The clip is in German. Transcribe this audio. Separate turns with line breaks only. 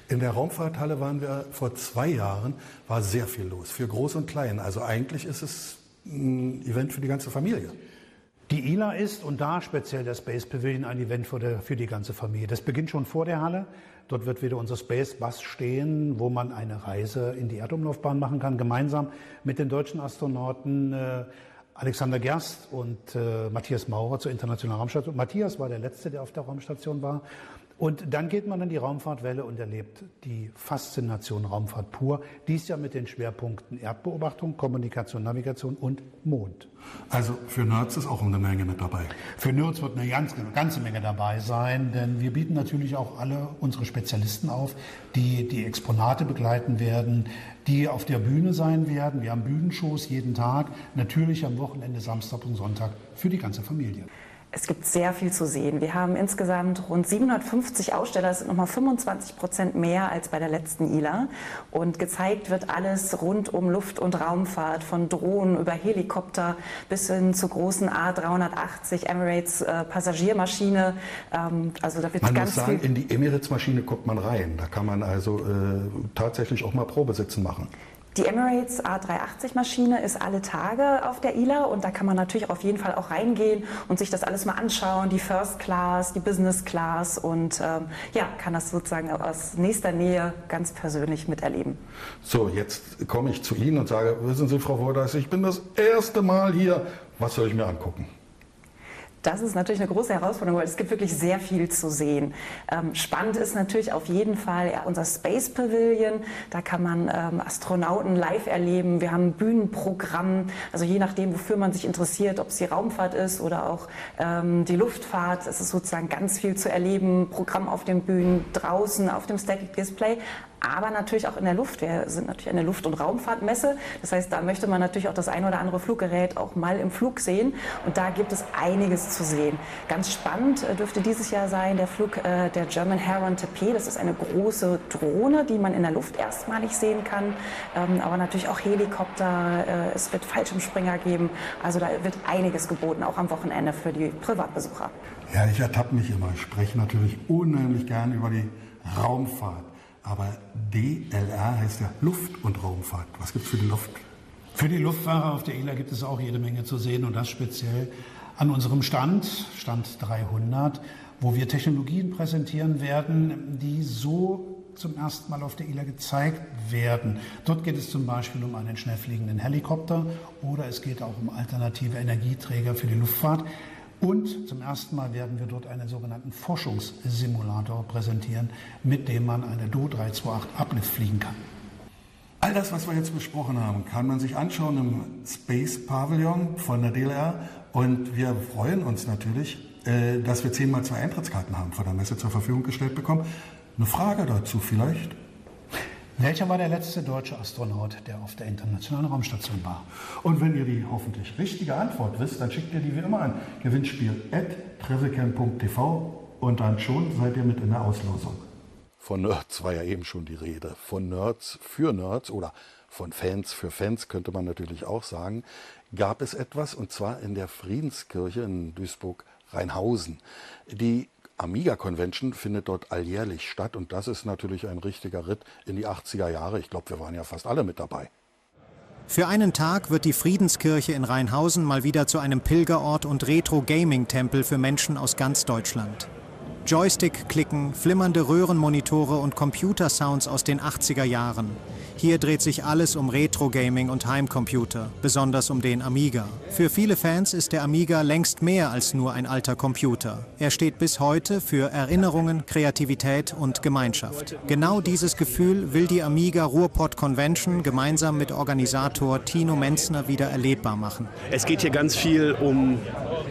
In der Raumfahrthalle waren wir vor 2 Jahren, war sehr viel los, für Groß und Klein. Also eigentlich ist es ein Event für die ganze Familie.
Die ILA ist und da speziell der Space Pavilion ein Event für die ganze Familie. Das beginnt schon vor der Halle. Dort wird wieder unser Space Bus stehen, wo man eine Reise in die Erdumlaufbahn machen kann, gemeinsam mit den deutschen Astronauten Alexander Gerst und Matthias Maurer zur internationalen Raumstation. Matthias war der Letzte, der auf der Raumstation war. Und dann geht man an die Raumfahrtwelle und erlebt die Faszination Raumfahrt pur. Dies ja mit den Schwerpunkten Erdbeobachtung, Kommunikation, Navigation und Mond.
Also für Nerds ist auch eine Menge mit dabei.
Für Nerds wird eine ganze Menge dabei sein, denn wir bieten natürlich auch alle unsere Spezialisten auf, die die Exponate begleiten werden, die auf der Bühne sein werden. Wir haben Bühnenshows jeden Tag, natürlich am Wochenende, Samstag und Sonntag für die ganze Familie.
Es gibt sehr viel zu sehen. Wir haben insgesamt rund 750 Aussteller, das sind nochmal 25% mehr als bei der letzten ILA. Und gezeigt wird alles rund um Luft- und Raumfahrt, von Drohnen über Helikopter bis hin zur großen A380 Emirates Passagiermaschine. Also da wird
man
ganz
muss sagen,
viel.
in die Emirates-Maschine guckt man rein. Da kann man also tatsächlich auch mal Probesitzen machen.
Die Emirates A380-Maschine ist alle Tage auf der ILA und da kann man natürlich auf jeden Fall auch reingehen und sich das alles mal anschauen, die First Class, die Business Class und kann das sozusagen aus nächster Nähe ganz persönlich miterleben.
So, jetzt komme ich zu Ihnen und sage, wissen Sie, Frau Vordeis, ich bin das erste Mal hier, was soll ich mir angucken?
Das ist natürlich eine große Herausforderung, weil es gibt wirklich sehr viel zu sehen. Spannend ist natürlich auf jeden Fall unser Space Pavilion. Da kann man Astronauten live erleben. Wir haben ein Bühnenprogramm, also je nachdem, wofür man sich interessiert, ob es die Raumfahrt ist oder auch die Luftfahrt. Es ist sozusagen ganz viel zu erleben. Programm auf den Bühnen, draußen auf dem Static Display. Aber natürlich auch in der Luft. Wir sind natürlich eine Luft- und Raumfahrtmesse. Das heißt, da möchte man natürlich auch das ein oder andere Fluggerät auch mal im Flug sehen. Und da gibt es einiges zu sehen. Ganz spannend dürfte dieses Jahr sein der Flug der German Heron Tapir. Das ist eine große Drohne, die man in der Luft erstmalig sehen kann. Aber natürlich auch Helikopter. Es wird Fallschirmspringer geben. Also da wird einiges geboten, auch am Wochenende für die Privatbesucher.
Ja, ich ertappe mich immer. Ich spreche natürlich unheimlich gern über die Raumfahrt. Aber DLR heißt ja Luft- und Raumfahrt. Was gibt es für die Luft?
Für die Luftfahrer auf der ILA gibt es auch jede Menge zu sehen und das speziell an unserem Stand 300, wo wir Technologien präsentieren werden, die so zum ersten Mal auf der ILA gezeigt werden. Dort geht es zum Beispiel um einen schnell fliegenden Helikopter oder es geht auch um alternative Energieträger für die Luftfahrt. Und zum ersten Mal werden wir dort einen sogenannten Forschungssimulator präsentieren, mit dem man eine Do 328 Uplift fliegen kann.
All das, was wir jetzt besprochen haben, kann man sich anschauen im Space Pavilion von der DLR. Und wir freuen uns natürlich, dass wir 10x2 Eintrittskarten haben von der Messe zur Verfügung gestellt bekommen. Eine Frage dazu vielleicht?
Welcher war der letzte deutsche Astronaut, der auf der internationalen Raumstation war?
Und wenn ihr die hoffentlich richtige Antwort wisst, dann schickt ihr die wie immer an gewinnspiel@travelcam.tv und dann schon seid ihr mit in der Auslosung. Von Nerds war ja eben schon die Rede. Von Nerds für Nerds oder von Fans für Fans könnte man natürlich auch sagen, gab es etwas und zwar in der Friedenskirche in Duisburg-Rheinhausen. Die Amiga Convention findet dort alljährlich statt und das ist natürlich ein richtiger Ritt in die 80er Jahre. Ich glaube, wir waren ja fast alle mit dabei.
Für einen Tag wird die Friedenskirche in Rheinhausen mal wieder zu einem Pilgerort und Retro-Gaming-Tempel für Menschen aus ganz Deutschland. Joystick-Klicken, flimmernde Röhrenmonitore und Computersounds aus den 80er Jahren. Hier dreht sich alles um Retro-Gaming und Heimcomputer, besonders um den Amiga. Für viele Fans ist der Amiga längst mehr als nur ein alter Computer. Er steht bis heute für Erinnerungen, Kreativität und Gemeinschaft. Genau dieses Gefühl will die Amiga Ruhrpott Convention gemeinsam mit Organisator Tino Menzner wieder erlebbar machen.
Es geht hier ganz viel um